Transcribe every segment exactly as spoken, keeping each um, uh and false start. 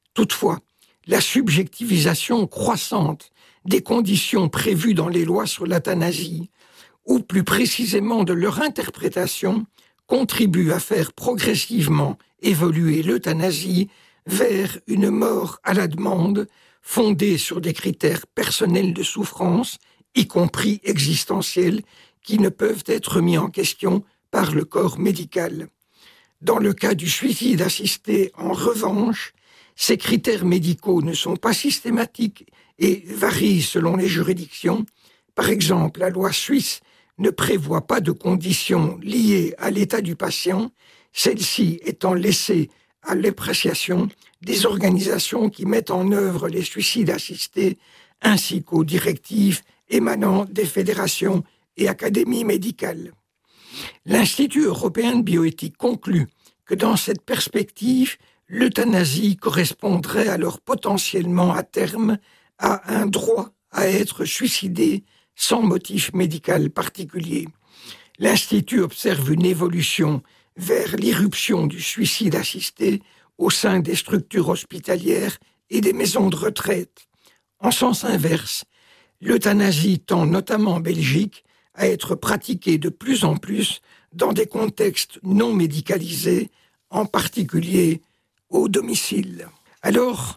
Toutefois, la subjectivisation croissante des conditions prévues dans les lois sur l'euthanasie, ou plus précisément de leur interprétation, contribue à faire progressivement évoluer l'euthanasie vers une mort à la demande fondée sur des critères personnels de souffrance, y compris existentiels, qui ne peuvent être mis en question par le corps médical. Dans le cas du suicide assisté, en revanche, ces critères médicaux ne sont pas systématiques et varient selon les juridictions. Par exemple, la loi suisse ne prévoit pas de conditions liées à l'état du patient, celle-ci étant laissée à l'appréciation des organisations qui mettent en œuvre les suicides assistés, ainsi qu'aux directives émanant des fédérations et académies médicales. L'Institut européen de bioéthique conclut que dans cette perspective, l'euthanasie correspondrait alors potentiellement à terme à un droit à être suicidé sans motif médical particulier. L'Institut observe une évolution vers l'irruption du suicide assisté au sein des structures hospitalières et des maisons de retraite. En sens inverse, l'euthanasie tend notamment en Belgique à être pratiquée de plus en plus dans des contextes non médicalisés, en particulier au domicile. Alors,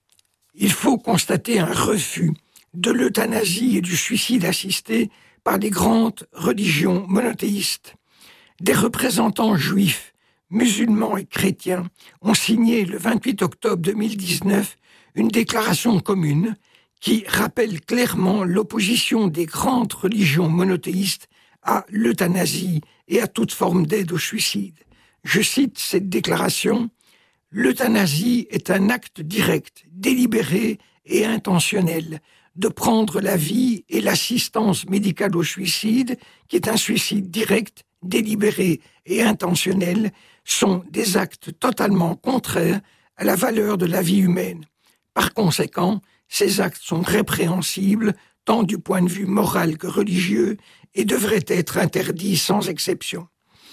il faut constater un refus de l'euthanasie et du suicide assisté par les grandes religions monothéistes. Des représentants juifs, musulmans et chrétiens ont signé le vingt-huit octobre deux mille dix-neuf une déclaration commune qui rappelle clairement l'opposition des grandes religions monothéistes à l'euthanasie et à toute forme d'aide au suicide. Je cite cette déclaration: « L'euthanasie est un acte direct, délibéré et intentionnel de prendre la vie et l'assistance médicale au suicide, qui est un suicide direct, délibéré et intentionnel, sont des actes totalement contraires à la valeur de la vie humaine. Par conséquent, ces actes sont répréhensibles, tant du point de vue moral que religieux, et devraient être interdits sans exception. »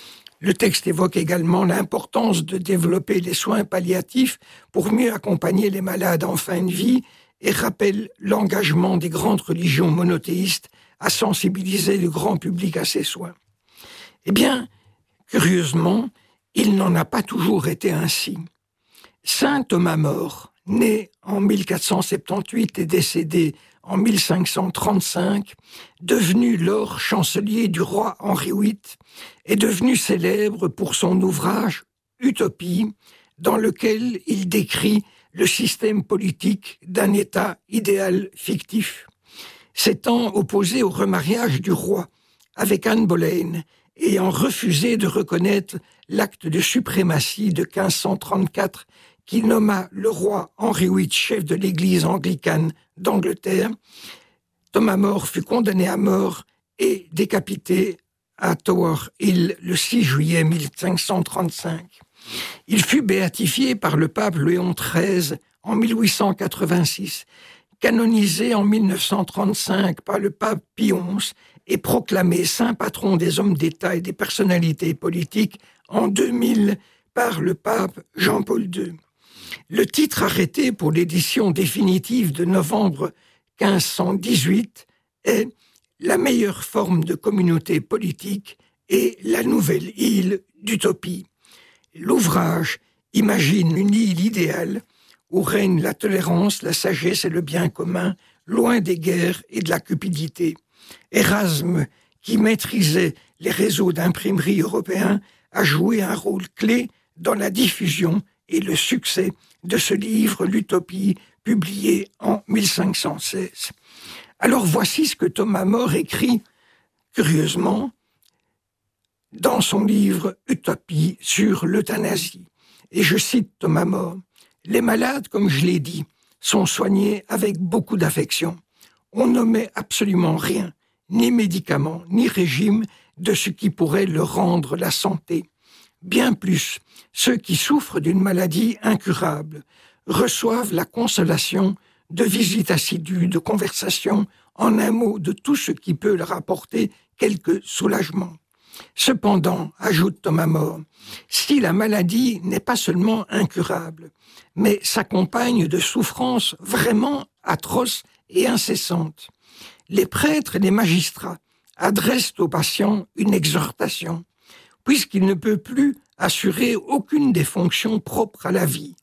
Le texte évoque également l'importance de développer les soins palliatifs pour mieux accompagner les malades en fin de vie et rappelle l'engagement des grandes religions monothéistes à sensibiliser le grand public à ces soins. Eh bien, curieusement, il n'en a pas toujours été ainsi. Saint Thomas More, né en mille quatre cent soixante-dix-huit et décédé en mille cinq cent trente-cinq, devenu lors chancelier du roi Henri huit, est devenu célèbre pour son ouvrage « Utopie », dans lequel il décrit le système politique d'un État idéal fictif. S'étant opposé au remariage du roi avec Anne Boleyn, ayant refusé de reconnaître l'acte de suprématie de quinze cent trente-quatre qui nomma le roi Henri huit chef de l'église anglicane d'Angleterre, Thomas More fut condamné à mort et décapité à Tower Hill le six juillet mille cinq cent trente-cinq. Il fut béatifié par le pape Léon treize en mille huit cent quatre-vingt-six, canonisé en mille neuf cent trente-cinq par le pape Pie onze et proclamé saint patron des hommes d'État et des personnalités politiques en deux mille par le pape Jean-Paul deux. Le titre arrêté pour l'édition définitive de novembre quinze cent dix-huit est « La meilleure forme de communauté politique et la nouvelle île d'utopie ». L'ouvrage imagine une île idéale où règne la tolérance, la sagesse et le bien commun, loin des guerres et de la cupidité. Erasme, qui maîtrisait les réseaux d'imprimerie européens, a joué un rôle clé dans la diffusion et le succès de ce livre, l'Utopie, publié en mille cinq cent seize. Alors voici ce que Thomas More écrit, curieusement, dans son livre « Utopie » sur l'euthanasie. Et je cite Thomas More: « Les malades, comme je l'ai dit, sont soignés avec beaucoup d'affection. On n'omet absolument rien, ni médicaments, ni régime, de ce qui pourrait leur rendre la santé. Bien plus, ceux qui souffrent d'une maladie incurable reçoivent la consolation de visites assidues, de conversations, en un mot, de tout ce qui peut leur apporter quelque soulagement. Cependant, ajoute Thomas More, si la maladie n'est pas seulement incurable, mais s'accompagne de souffrances vraiment atroces et incessantes, les prêtres et les magistrats adressent au patient une exhortation, puisqu'il ne peut plus assurer aucune des fonctions propres à la vie,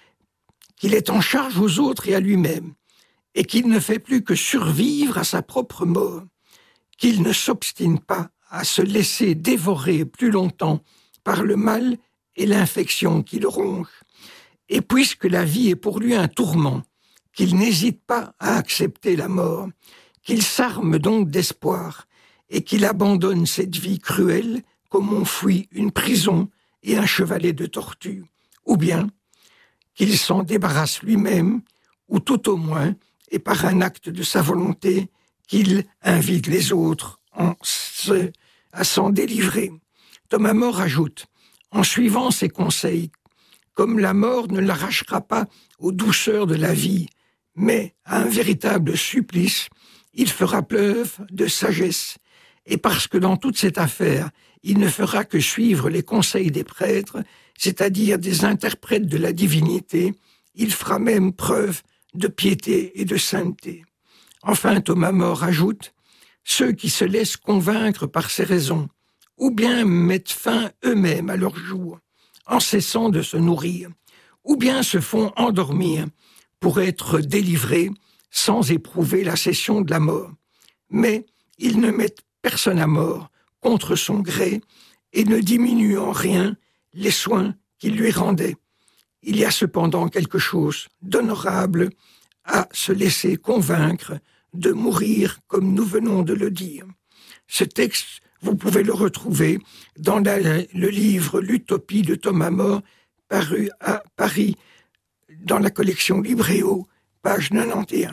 qu'il est en charge aux autres et à lui-même, et qu'il ne fait plus que survivre à sa propre mort, qu'il ne s'obstine pas à se laisser dévorer plus longtemps par le mal et l'infection qui le ronge. Et puisque la vie est pour lui un tourment, qu'il n'hésite pas à accepter la mort, qu'il s'arme donc d'espoir et qu'il abandonne cette vie cruelle comme on fuit une prison et un chevalet de tortue, ou bien qu'il s'en débarrasse lui-même, ou tout au moins, et par un acte de sa volonté, qu'il invite les autres en se, à s'en délivrer. Thomas More ajoute, en suivant ses conseils, comme la mort ne l'arrachera pas aux douceurs de la vie, mais à un véritable supplice, il fera preuve de sagesse, et parce que dans toute cette affaire, il ne fera que suivre les conseils des prêtres, c'est-à-dire des interprètes de la divinité, il fera même preuve de piété et de sainteté. Enfin, Thomas More ajoute, ceux qui se laissent convaincre par ces raisons, ou bien mettent fin eux-mêmes à leur jour, en cessant de se nourrir, ou bien se font endormir pour être délivrés sans éprouver la cession de la mort. Mais ils ne mettent personne à mort contre son gré et ne diminuent en rien les soins qu'il lui rendait. Il y a cependant quelque chose d'honorable à se laisser convaincre de mourir comme nous venons de le dire. Ce texte, vous pouvez le retrouver dans la, le livre L'Utopie de Thomas More, paru à Paris dans la collection Libréo, page quatre-vingt-onze.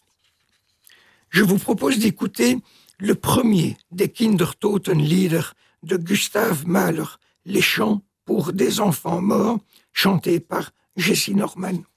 Je vous propose d'écouter le premier des Kindertotenlieder de Gustav Mahler, les chants pour des enfants morts, chantés par Jessie Norman.